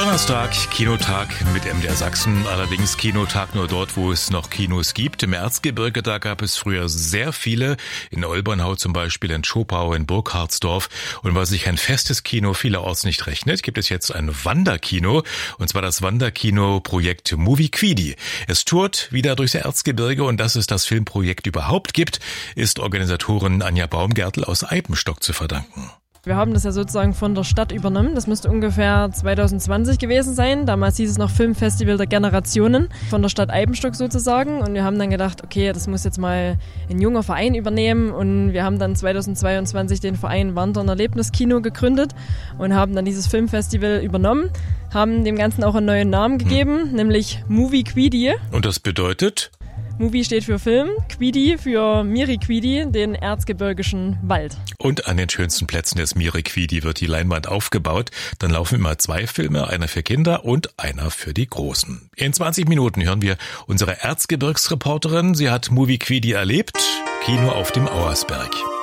Donnerstag, Kinotag mit MDR Sachsen, allerdings Kinotag nur dort, wo es noch Kinos gibt. Im Erzgebirge, da gab es früher sehr viele, in Olbernhau zum Beispiel, in Schopau, in Burkhardsdorf. Und weil sich ein festes Kino vielerorts nicht rechnet, gibt es jetzt ein Wanderkino, und zwar das Wanderkino-Projekt Movie Quidi. Es tourt wieder durchs Erzgebirge, und dass es das Filmprojekt überhaupt gibt, ist Organisatorin Anja Baumgärtel aus Eibenstock zu verdanken. Wir haben das ja sozusagen von der Stadt übernommen. Das müsste ungefähr 2020 gewesen sein. Damals hieß es noch Filmfestival der Generationen von der Stadt Eibenstock sozusagen. Und wir haben dann gedacht, okay, das muss jetzt mal ein junger Verein übernehmen. Und wir haben dann 2022 den Verein Wandern Erlebniskino gegründet und haben dann dieses Filmfestival übernommen, haben dem Ganzen auch einen neuen Namen gegeben, nämlich Movie Quidi. Und das bedeutet? Movie steht für Film, Quidi für Miriquidi, den erzgebirgischen Wald. Und an den schönsten Plätzen des Miriquidi wird die Leinwand aufgebaut. Dann laufen immer 2 Filme, einer für Kinder und einer für die Großen. In 20 Minuten hören wir unsere Erzgebirgsreporterin. Sie hat Movie Quidi erlebt. Kino auf dem Auersberg.